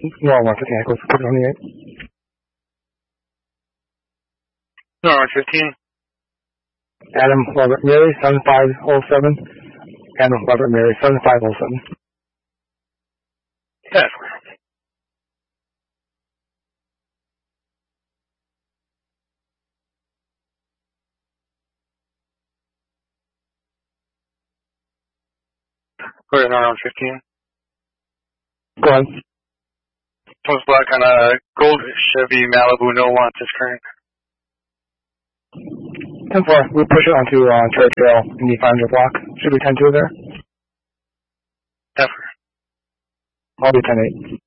Normal 115 echoes, put it on the 8. Normal 15. Adam Robert Mary 7507. Adam Robert Mary 7507. Yes. Go ahead, Normal 15. Go ahead. Post black on a gold Chevy Malibu, no wants is current. 10-4, we push it onto Cherry Trail in the 500 block. Should be 10-2 there? Yes. I'll be 10-8.